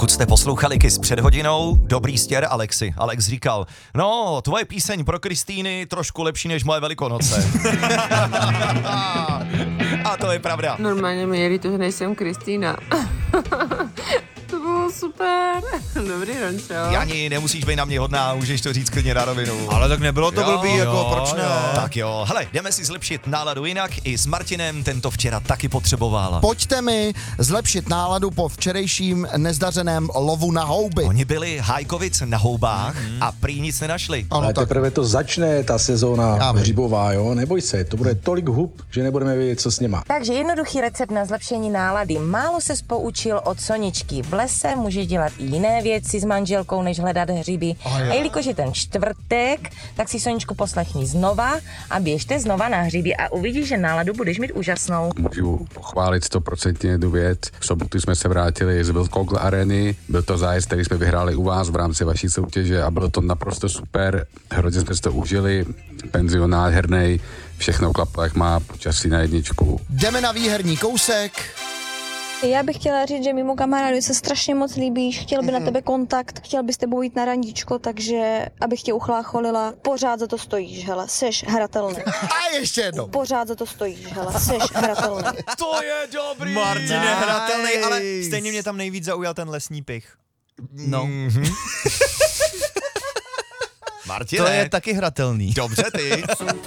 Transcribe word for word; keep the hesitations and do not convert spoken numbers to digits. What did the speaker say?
Pokud jste poslouchali Kiss před hodinou, dobrý stěr Alexi. Alex říkal, no, tvoje píseň pro Kristýny trošku lepší než moje Velikonoce. A to je pravda. Normálně mi je líto, že nejsem Kristýna. To bylo super. Dobrý, Rončo. Jani, nemusíš být na mě hodná, můžeš to říct klidně na rovinu. Ale tak nebylo to Jo, blbý, jako jo, proč ne? jo. Tak jo, hele, jdeme si zlepšit náladu jinak. I s Martinem tento včera taky potřebovala. Pojďte mi zlepšit náladu po včerejším nezdařeném lovu na houby. Oni byli hajkovic na houbách mm-hmm. a prý nic nenašli. Ano, Ale tak teprve to začne, ta sezóna Já vím. hřibová, jo? Neboj se, to bude tolik hub, že nebudeme vědět, co s nima. Takže jednoduchý recept na zlepšení nálady. Málo se poučil od Soničky. V lese může dělat i jiné věci s manželkou, než hledat hřiby. A jelikož je ten čtvrtek, tak si Soničku poslechni znova a běžte znova na hřiby a uvidíš, že náladu budeš mít úžasnou. Můžu pochválit stoprocentně jednu věc. V sobotu jsme se vrátili z Wilkogl Areny. Byl to zájezd, který jsme vyhráli u vás v rámci vaší soutěže a bylo to naprosto super. Hrozně jsme si to užili. Penzion nádherný, všechno klaplo, jak má, počasí na jedničku. jdeme na výherní kousek. Já bych chtěla říct, že mimo kamarádu se strašně moc líbíš, chtěl by na tebe kontakt, chtěl by s tebou jít na randíčko, takže abych tě uchlácholila, pořád za to stojíš, hele, seš hratelný. A ještě jednou. Pořád za to stojíš, hele, seš hratelný. To je dobrý! Martin je hratelný, ale stejně mě tam nejvíc zaujal ten lesní pich. No. Mm-hmm. Martine, To je taky hratelný. dobře ty.